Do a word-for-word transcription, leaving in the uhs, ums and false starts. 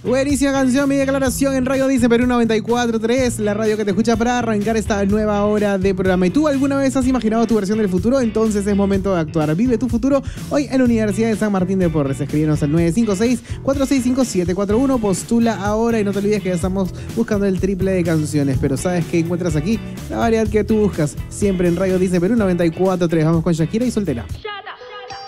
Buenísima canción, mi declaración en Radio Dice Perú noventa y cuatro punto tres, la radio que te escucha para arrancar esta nueva hora de programa. ¿Y tú alguna vez has imaginado tu versión del futuro? Entonces es momento de actuar. Vive tu futuro hoy en la Universidad de San Martín de Porres. Escríbenos al nueve cinco seis, cuatro seis cinco, siete cuatro uno. Postula ahora y no te olvides que ya estamos buscando el triple de canciones. Pero ¿sabes qué encuentras aquí? La variedad que tú buscas siempre en Radio Dice Perú noventa y cuatro punto tres. Vamos con Shakira y Soltera.